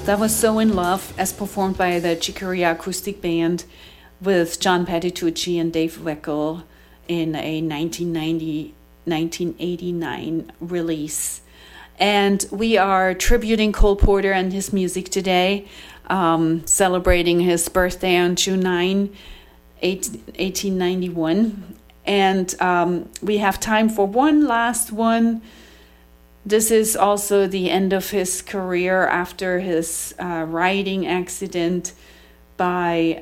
That was So in Love, as performed by the Chicoria Acoustic Band with John Patitucci and Dave Weckl in a 1989 release. And we are tributing Cole Porter and his music today, celebrating his birthday on June 9, 1891. And we have time for one last one. This is also the end of his career after his riding accident. By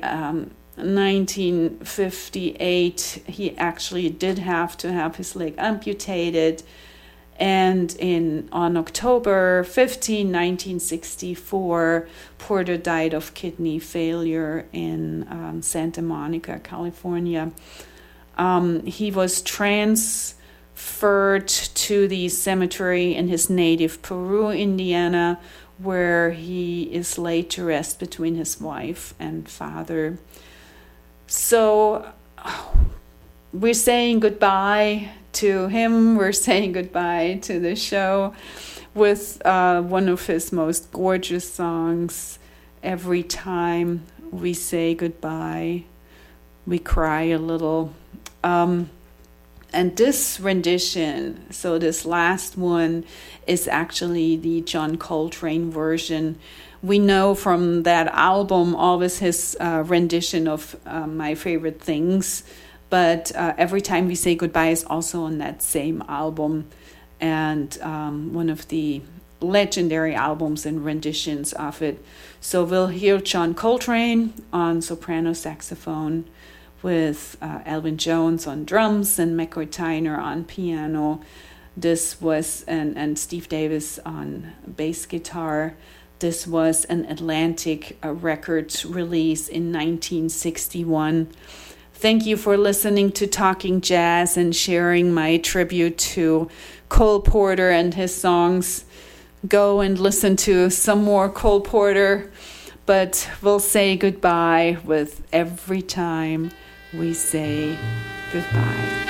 1958, he actually did have to have his leg amputated. And on October 15, 1964, Porter died of kidney failure in Santa Monica, California. He was transferred to the cemetery in his native Peru, Indiana, where he is laid to rest between his wife and father. So we're saying goodbye to him. We're saying goodbye to the show with one of his most gorgeous songs. Every time we say goodbye, we cry a little. And this rendition, so this last one, is actually the John Coltrane version. We know from that album always his rendition of My Favorite Things, but Every Time We Say Goodbye is also on that same album, and one of the legendary albums and renditions of it. So we'll hear John Coltrane on soprano saxophone, with Elvin Jones on drums and McCoy Tyner on piano. This was and Steve Davis on bass guitar. This was an Atlantic Records release in 1961. Thank you for listening to Talking Jazz and sharing my tribute to Cole Porter and his songs. Go and listen to some more Cole Porter, but we'll say goodbye with Every Time We Say Goodbye.